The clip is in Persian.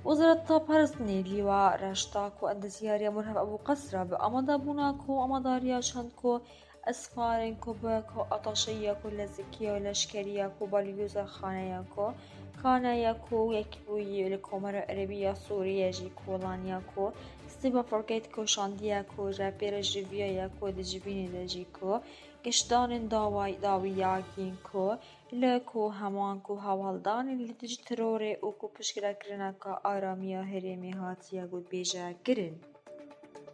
وزارة بارستني لواء راشتاكو اندسياريا مرهب أبو قسرة بأمدا بوناكو أمداريا شندكو أسفارنكو باكو أطاشياكو لزكية ولشكرياكو باليوزا خانياكو كانياكو يكبوي لكومر عربية سوريا جيكو لانياكو ستيبا فوركيتكو شاندياكو رابير جيفياكو دجبيني لجيكو گشتان داویاکینکو لکو همانکو هوالدان اللي تجي تروري اوكو پشکرا کرنا که آرامیا هرمی هاتیا گود بیجا گرن.